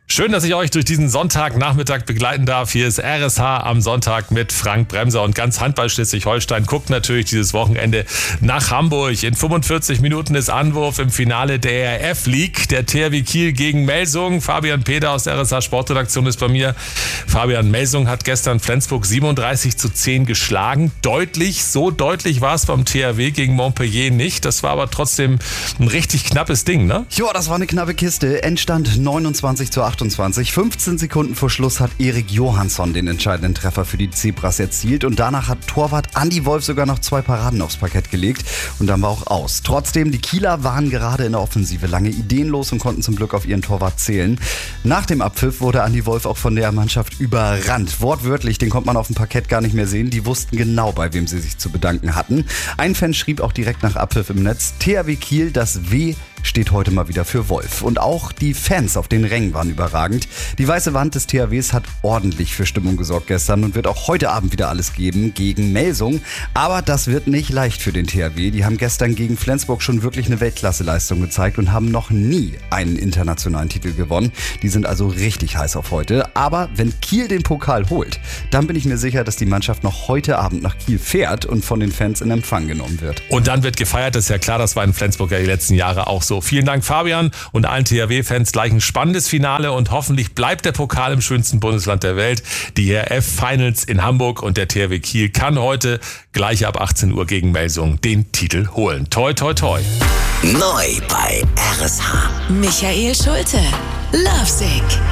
Schön, dass ich euch durch diesen Sonntagnachmittag begleiten darf. Hier ist RSH am Sonntag mit Frank Bremser und ganz Handball Schleswig-Holstein guckt natürlich dieses Wochenende nach Hamburg. In 45 Minuten ist Anwurf im Finale der ERF League. Der THW Kiel gegen Melsung. Fabian Peter aus der RSH Sportredaktion ist bei mir. Fabian, Melsung hat gestern Flensburg 37-10 geschlagen. So deutlich war es beim THW gegen Montpellier nicht. Das war aber trotzdem ein richtig knappes Ding, ne? Ja, das war eine knappe Kiste. Endstand 29-28. 15 Sekunden vor Schluss hat Erik Johansson den entscheidenden Treffer für die Zebras erzielt und danach hat Torwart Andi Wolf sogar noch 2 Paraden aufs Parkett gelegt und dann war auch aus. Trotzdem, die Kieler waren gerade in der Offensive lange ideenlos und konnten zum Glück auf ihren Torwart zählen. Nach dem Abpfiff wurde Andi Wolf auch von der Mannschaft überrannt. Wortwörtlich, den konnte man auf dem Parkett gar nicht mehr sehen. Die wussten genau, bei wem sie sich zu bedanken hatten. Ein Fan schrieb auch direkt nach Abpfiff im Netz: THW Kiel, das W steht heute mal wieder für Wolf. Und auch die Fans auf den Rängen waren überragend. Die weiße Wand des THWs hat ordentlich für Stimmung gesorgt gestern und wird auch heute Abend wieder alles geben gegen Melsung. Aber das wird nicht leicht für den THW. Die haben gestern gegen Flensburg schon wirklich eine Weltklasse-Leistung gezeigt und haben noch nie einen internationalen Titel gewonnen. Die sind also richtig heiß auf heute. Aber wenn Kiel den Pokal holt, dann bin ich mir sicher, dass die Mannschaft noch heute Abend nach Kiel fährt und von den Fans in Empfang genommen wird. Und dann wird gefeiert, das ist ja klar, das war in Flensburg ja die letzten Jahre auch so. Vielen Dank, Fabian, und allen THW-Fans gleich ein spannendes Finale und hoffentlich bleibt der Pokal im schönsten Bundesland der Welt. Die ERF-Finals in Hamburg und der THW Kiel kann heute gleich ab 18 Uhr gegen Melsung den Titel holen. Toi, toi, toi. Neu bei RSH. Michael Schulte, Lovesick.